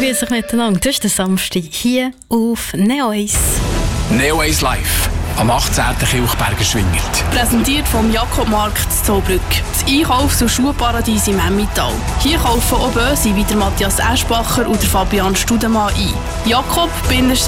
Grüß euch miteinander. Das ist der Samstag hier auf Neo 1. Neo 1 Live am 18. Kilchberger Schwingert. Präsentiert vom Jakobmarkt in Zollbrück. Das Einkaufs- und Schuhparadies im Emmental. Hier kaufen auch Böse wie der Matthias Eschbacher und der Fabian Studemann ein. Jakob-markt.ch.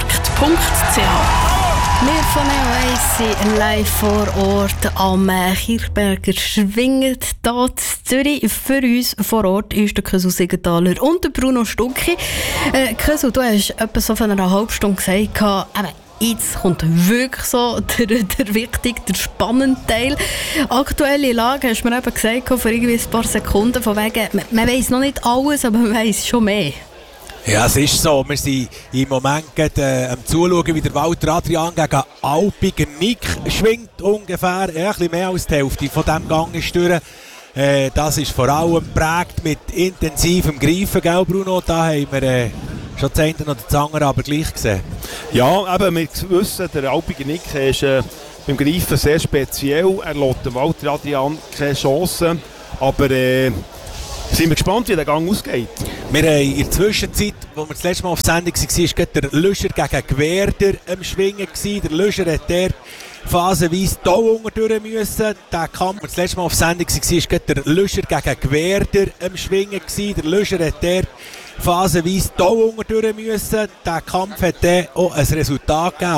Wir von Neo 1 sind live vor Ort am Kilchberger Schwingert. Hier in Zürich. Für uns vor Ort ist der Kösu Siegenthaler und der Bruno Stucki. Kösu, du hast etwas so von einer halben Stunde gesagt, jetzt kommt wirklich so der wichtige, der spannende Teil. Aktuelle Lage, hast du mir eben gesagt, vor irgendwie ein paar Sekunden, von wegen, man weiss noch nicht alles, aber man weiss schon mehr. Ja, es ist so. Wir sind im Moment am Zuschauen, wie der Walter Adrian gegen Alpiger Nick schwingt. Ungefähr ein bisschen mehr als die Hälfte von diesem Gang ist durch. Das ist vor allem geprägt mit intensivem Greifen, gell Bruno? Da haben wir schon das eine oder das andere aber gleich gesehen. Ja, eben, wir wissen, der Alpiger Nick ist beim Greifen sehr speziell. Er lässt dem Walter Adrian keine Chance. Aber sind wir gespannt, wie der Gang ausgeht. Wir haben in der Zwischenzeit, wo wir das letzte Mal auf Sendung waren, war der Lüscher gegen Gwerder am Schwingen. Der Lüscher hat dort phasenweise hier unten durch müssen. Der Kampf, das letzte Mal auf Sendung war der Lüscher gegen Gwerder am Schwingen. Der Lüscher hat dort phasenweise hier unten durch müssen. Der Kampf hat dann auch ein Resultat gegeben.